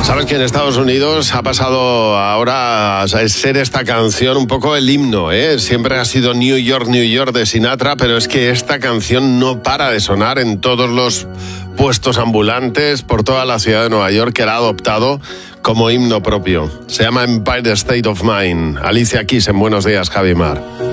Sabes que en Estados Unidos ha pasado ahora a ser esta canción un poco el himno, ¿eh? Siempre ha sido New York, New York de Sinatra, pero es que esta canción no para de sonar en todos los puestos ambulantes por toda la ciudad de Nueva York, que la ha adoptado como himno propio. Se llama Empire State of Mind. Alicia Keys en Buenos Días, Javi Mar.